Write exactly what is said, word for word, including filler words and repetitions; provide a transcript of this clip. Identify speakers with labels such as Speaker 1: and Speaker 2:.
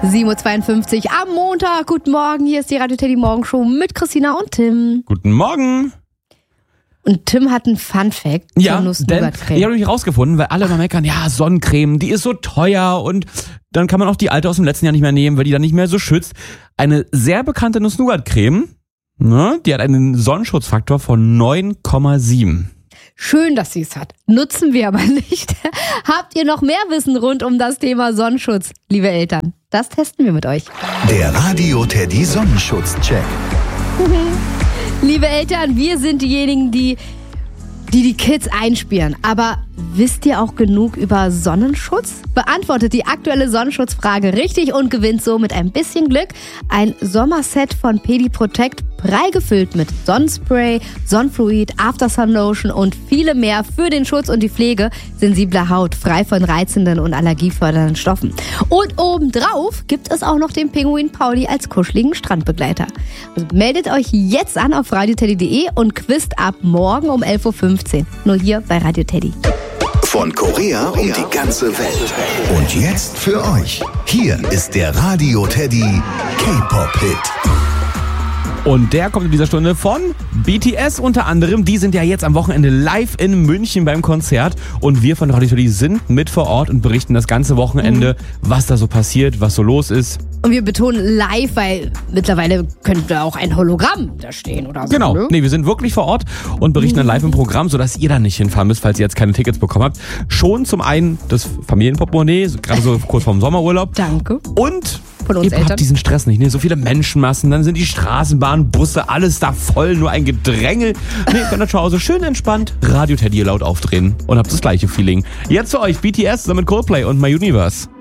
Speaker 1: sieben Uhr zweiundfünfzig am Montag. Guten Morgen, hier ist die Radio Teddy Morgenshow mit Christina und Tim.
Speaker 2: Guten Morgen.
Speaker 1: Und Tim hat einen Fun-Fact
Speaker 2: ja,
Speaker 1: zur Nuss-Nougat-Creme.
Speaker 2: Ich habe nämlich rausgefunden, weil alle immer meckern, ja, Sonnencreme, die ist so teuer und dann kann man auch die alte aus dem letzten Jahr nicht mehr nehmen, weil die dann nicht mehr so schützt. Eine sehr bekannte Nuss-Nougat-Creme, ne, die hat einen Sonnenschutzfaktor von neun Komma sieben.
Speaker 1: Schön, dass sie es hat. Nutzen wir aber nicht. Habt ihr noch mehr Wissen rund um das Thema Sonnenschutz, liebe Eltern? Das testen wir mit euch.
Speaker 3: Der Radio Teddy Sonnenschutz-Check.
Speaker 1: Liebe Eltern, wir sind diejenigen, die, die die Kids einspielen. Aber wisst ihr auch genug über Sonnenschutz? Beantwortet die aktuelle Sonnenschutzfrage richtig und gewinnt so mit ein bisschen Glück ein Sommerset von Pedi Protect, prall gefüllt mit Sonnenspray, Sonnenfluid, Aftersun Lotion und viele mehr für den Schutz und die Pflege sensibler Haut, frei von reizenden und allergiefördernden Stoffen. Und obendrauf gibt es auch noch den Pinguin Pauli als kuscheligen Strandbegleiter. Also meldet euch jetzt an auf radioteddy punkt de und quizt ab morgen um elf Uhr fünfzehn. Nur hier bei Radio Teddy.
Speaker 3: Von Korea um die ganze Welt. Und jetzt für euch. Hier ist der Radio Teddy K-Pop-Hit.
Speaker 2: Und der kommt in dieser Stunde von B T S unter anderem. Die sind ja jetzt am Wochenende live in München beim Konzert. Und wir von Radio Teddy sind mit vor Ort und berichten das ganze Wochenende, mhm. was da so passiert, was so los ist.
Speaker 1: Und wir betonen live, weil mittlerweile könnte auch ein Hologramm da stehen oder so.
Speaker 2: Genau,
Speaker 1: ne?
Speaker 2: nee, wir sind wirklich vor Ort und berichten dann live im Programm, sodass ihr da nicht hinfahren müsst, falls ihr jetzt keine Tickets bekommen habt. Schon zum einen das Familienportemonnaie, gerade so kurz vorm Sommerurlaub.
Speaker 1: Danke.
Speaker 2: Und
Speaker 1: von uns
Speaker 2: ihr
Speaker 1: Eltern.
Speaker 2: habt diesen Stress nicht, ne? So viele Menschenmassen, dann sind die Straßenbahnen, Busse, alles da voll, nur ein Gedrängel. Nee, ihr könnt da zu Hause schön entspannt Radio Teddy laut aufdrehen und habt das gleiche Feeling. Jetzt für euch B T S zusammen mit Coldplay und My Universe.